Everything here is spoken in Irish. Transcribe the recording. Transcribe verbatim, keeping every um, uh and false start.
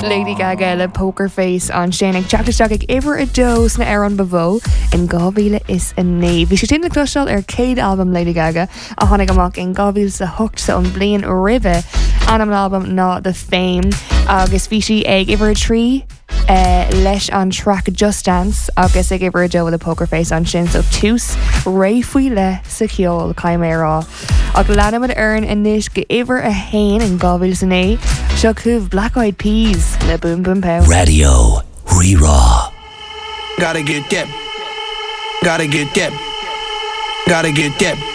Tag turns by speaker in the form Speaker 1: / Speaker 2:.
Speaker 1: Lady Gaga le Poker Face an Shannig Chatterstag iwwer a dós na ar an bevó in gávíle is a né. Bhí sé tin clostal ar céad album Lady Gaga a tháinig amach in gávíle sa hocht sa an blian rive an am album ná The Fame agus bhí si ag iwwer a trí Uh, leis an track Just Dance agus ag iwwer a do with a Poker Face an sin so tús réfuí le sa cheol caiimérá ag lenimid earn inis go iwwer a hain in gávíle san é seo cúh Black Eyed Peas le Boom Boom Pow.
Speaker 2: Radio Re-Raw.
Speaker 3: Gotta get that. Gotta get that. Gotta get that.